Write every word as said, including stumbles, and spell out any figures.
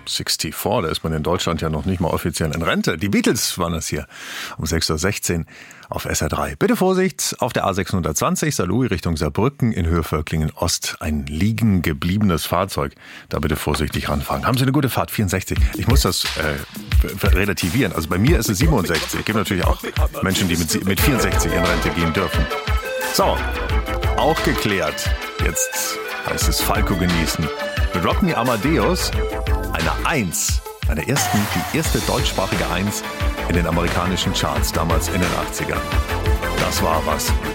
vierundsechzig, da ist man in Deutschland ja noch nicht mal offiziell in Rente. Die Beatles waren das hier um sechs Uhr sechzehn auf S R drei. Bitte Vorsicht, auf der A sechshundertzwanzig, Saarlouis Richtung Saarbrücken in Höhe Völklingen Ost, ein liegen gebliebenes Fahrzeug. Da bitte vorsichtig ranfahren. Haben Sie eine gute Fahrt, vierundsechzig. Ich muss das äh, relativieren. Also bei mir ist es siebenundsechzig. Es gibt natürlich auch Menschen, die mit, mit vierundsechzig in Rente gehen dürfen. So, auch geklärt. Jetzt heißt es Falco genießen. Mit Rodney Amadeus, eine Eins, eine ersten, die erste deutschsprachige Eins in den amerikanischen Charts, damals in den achtzigern. Das war was.